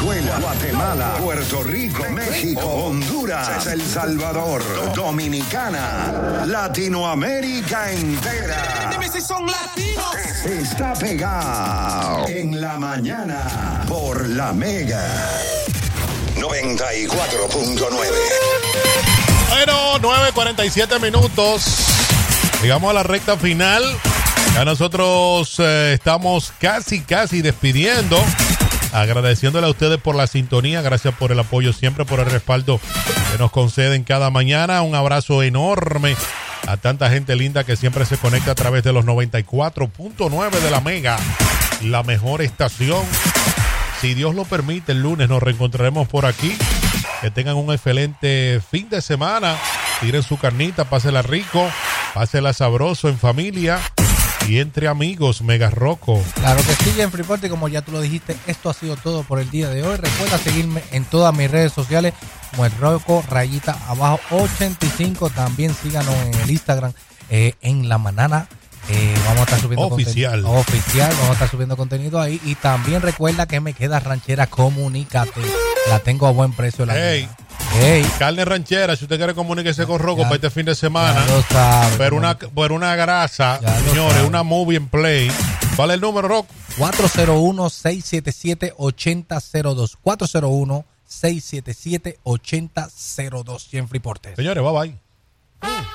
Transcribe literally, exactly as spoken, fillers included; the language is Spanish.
Venezuela, Guatemala, Puerto Rico, México, Honduras, El Salvador, Dominicana, Latinoamérica entera. Dime si son latinos. Está pegado en la mañana por La Mega noventa y cuatro punto nueve. Bueno, nueve cuarenta y siete minutos. Llegamos a la recta final. Ya nosotros eh, estamos casi, casi despidiendo. Agradeciéndole a ustedes por la sintonía. Gracias por el apoyo siempre, por el respaldo que nos conceden cada mañana. Un abrazo enorme a tanta gente linda que siempre se conecta a través de los noventa y cuatro punto nueve de La Mega, la mejor estación. Si Dios lo permite, el lunes nos reencontraremos por aquí. Que tengan un excelente fin de semana. Tiren su carnita, pásela rico, pásela sabroso en familia y entre amigos. Mega Rocco. Claro que sí, en Freeport, y como ya tú lo dijiste, esto ha sido todo por el día de hoy. Recuerda seguirme en todas mis redes sociales como el Rocco rayita abajo ochenta y cinco. También síganos en el Instagram, eh, en la manana. Eh, vamos a estar subiendo oficial. contenido oficial, vamos a estar subiendo contenido ahí. Y también recuerda que me queda ranchera, comunícate. La tengo a buen precio. La Hey. Hey. Carne ranchera, si usted quiere comunicarse con Rocco para este fin de semana. Ya lo sabe, pero una, pero una grasa, Ya lo señores, sabe. una movie and play. ¿Cuál es el número, Rocco? cuatro cero uno, seis siete siete, ocho cero cero dos. cuatro cero uno, seis siete siete, ocho cero cero dos. Y en Freeport. Señores, bye bye.